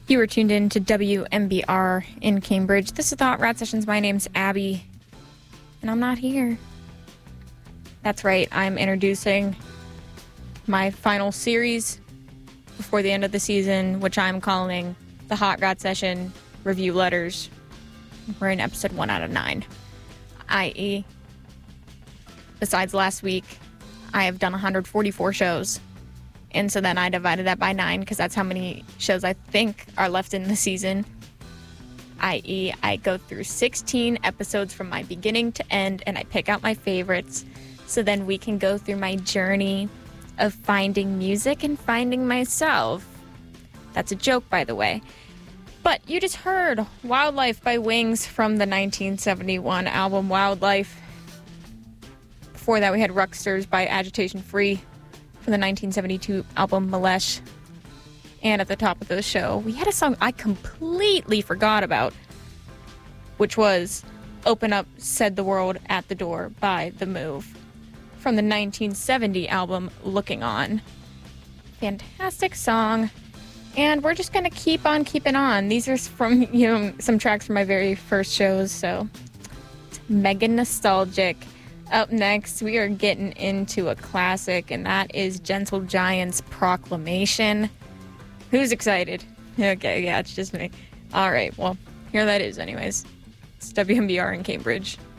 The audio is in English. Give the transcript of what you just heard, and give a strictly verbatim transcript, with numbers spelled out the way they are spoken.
You were tuned in to W M B R in Cambridge. This is the Hot Rod Sessions. My name's Abby, and I'm not here. That's right, I'm introducing my final series before the end of the season, which I'm calling the Hot Rod Session Review Letters. We're in episode one out of nine, that is, besides last week, I have done one hundred forty-four shows. And so then I divided that by nine because that's how many shows I think are left in the season. that is, I go through sixteen episodes from my beginning to end and I pick out my favorites. So then we can go through my journey of finding music and finding myself. That's a joke, by the way. But you just heard Wildlife by Wings from the nineteen seventy-one album Wildlife. Before that we had Rucksters by Agitation Free from the nineteen seventy-two album Malesh. And at the top of the show, we had a song I completely forgot about, which was Open Up, Said the World at the Door by The Move from the nineteen seventy album Looking On. Fantastic song. And we're just going to keep on keeping on. These are from, you know, some tracks from my very first shows, so it's mega nostalgic. Up next, we are getting into a classic, and that is Gentle Giant's Proclamation. Who's excited? Okay, yeah, it's just me. All right, well, here that is anyways. It's W M B R in Cambridge.